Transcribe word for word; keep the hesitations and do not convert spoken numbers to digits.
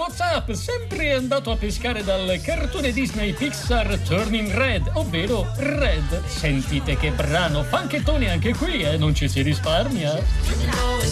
WhatsApp, sempre andato a pescare dal cartone Disney Pixar Turning Red, ovvero Red. Sentite che brano, panchettone anche qui, eh, non ci si risparmia.